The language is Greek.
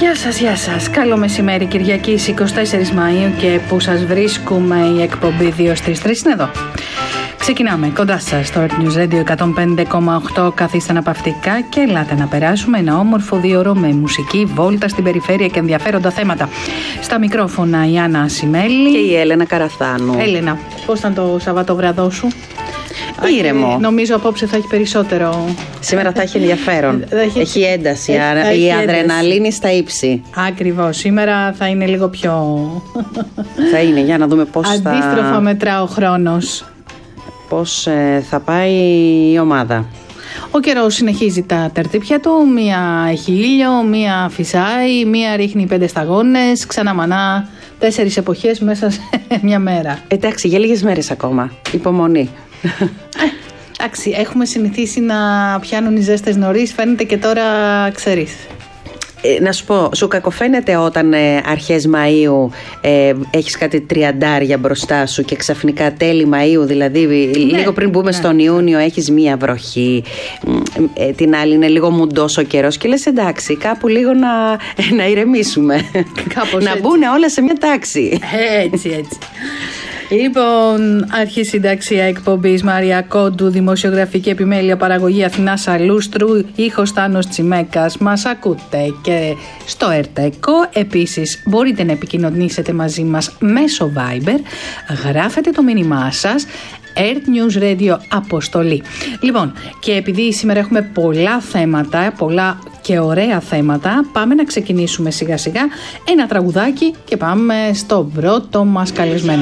Γεια σας. Καλό μεσημέρι, Κυριακής 24 Μαΐου και που σας βρίσκουμε η εκπομπή 2 στις 3 είναι εδώ. Ξεκινάμε κοντά σας στο Earth News Radio 105,8. Καθίστε αναπαυτικά και ελάτε να περάσουμε ένα όμορφο 2 ώρο με μουσική, βόλτα στην περιφέρεια και ενδιαφέροντα θέματα. Στα μικρόφωνα η Άννα Ασημέλη και η Έλενα Καραθάνου. Έλενα, πώς ήταν το Σαββατοβραδό σου? Ήρεμο. Νομίζω απόψε θα έχει περισσότερο. Σήμερα θα έχει ενδιαφέρον. Έχει ένταση. Η αδρεναλίνη στα ύψη. Ακριβώς. Σήμερα θα είναι λίγο πιο. Θα είναι, για να δούμε πώς αντίστροφα μετρά ο χρόνος. Πώς θα πάει η ομάδα. Ο καιρός συνεχίζει τα τερτύπια του. Μία έχει ήλιο, μία φυσάει, μία ρίχνει 5 σταγόνες, ξαναμανά 4 εποχές μέσα σε μια μέρα. Εντάξει, για λίγες μέρες ακόμα. Υπομονή. Εντάξει, έχουμε συνηθίσει να πιάνουν οι ζέστες νωρίς, φαίνεται και τώρα ξέρεις. Να σου πω, σου κακοφαίνεται όταν αρχές Μαΐου έχεις κάτι 30 μπροστά σου και ξαφνικά τέλη Μαΐου, δηλαδή λίγο πριν μπούμε στον Ιούνιο, έχεις μία βροχή, την άλλη είναι λίγο μουντός ο καιρός και λες εντάξει, κάπου λίγο να ηρεμήσουμε. Να μπουν όλα σε μια τάξη. Έτσι. Λοιπόν, αρχισυνταξία εκπομπής Μαρία Κόντου, δημοσιογραφική επιμέλεια, παραγωγή Αθηνά Σαλούστρου, ήχος Τάνος Τσιμέκας. Μας ακούτε και στο ΕΡΤΕΚΟ. Επίσης μπορείτε να επικοινωνήσετε μαζί μας μέσω Viber. Γράφετε το μήνυμά σας, Earth News Radio αποστολή. Λοιπόν, και επειδή σήμερα έχουμε πολλά θέματα, πολλά και ωραία θέματα, πάμε να ξεκινήσουμε σιγά σιγά ένα τραγουδάκι και πάμε στο πρώτο μας καλεσμένο.